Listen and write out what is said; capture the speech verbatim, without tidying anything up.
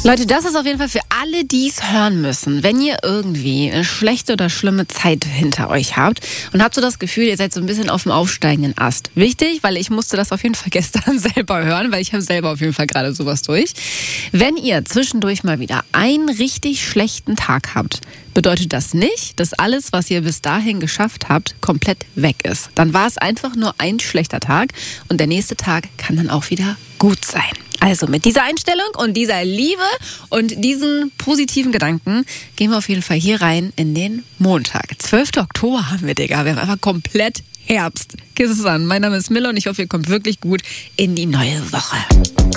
Leute, das ist auf jeden Fall für alle, die es hören müssen. Wenn ihr irgendwie eine schlechte oder schlimme Zeit hinter euch habt und habt so das Gefühl, ihr seid so ein bisschen auf dem aufsteigenden Ast. Wichtig, weil ich musste das auf jeden Fall gestern selber hören, weil ich habe selber auf jeden Fall gerade sowas durch. Wenn ihr zwischendurch mal wieder einen richtig schlechten Tag habt, bedeutet das nicht, dass alles, was ihr bis dahin geschafft habt, komplett weg ist. Dann war es einfach nur ein schlechter Tag und der nächste Tag kann dann auch wieder gut sein. Also mit dieser Einstellung und dieser Liebe und diesen positiven Gedanken gehen wir auf jeden Fall hier rein in den Montag. zwölften Oktober haben wir, Digga. Wir haben einfach komplett Herbst. Kiss es an. Mein Name ist Miller und ich hoffe, ihr kommt wirklich gut in die neue Woche.